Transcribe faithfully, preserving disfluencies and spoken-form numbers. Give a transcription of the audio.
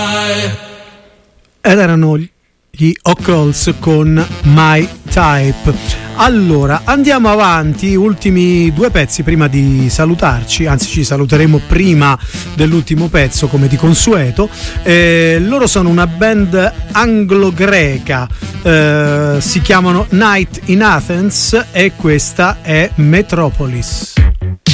Ed erano gli O'Calls con My Type. Allora, andiamo avanti, ultimi due pezzi prima di salutarci, anzi ci saluteremo prima dell'ultimo pezzo come di consueto. Eh, loro sono una band anglo-greca, eh, si chiamano Night in Athens e questa è Metropolis.